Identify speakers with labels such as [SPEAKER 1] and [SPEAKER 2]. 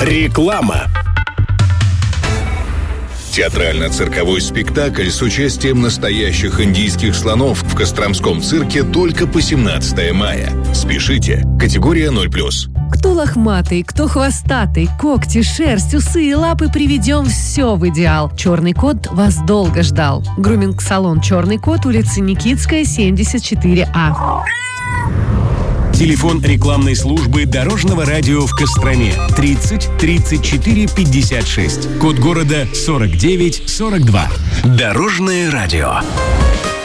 [SPEAKER 1] Реклама.
[SPEAKER 2] Театрально-цирковой спектакль с участием настоящих индийских слонов в Костромском цирке только по 17 мая. Спешите. Категория 0+.
[SPEAKER 3] Кто лохматый, кто хвостатый, когти, шерсть, усы и лапы, приведем все в идеал. «Черный кот» вас долго ждал. Груминг-салон «Черный кот», улица Никитская, 74А.
[SPEAKER 1] Телефон рекламной службы Дорожного радио в Костроме 30 34 56. Код города 49 42. Дорожное радио.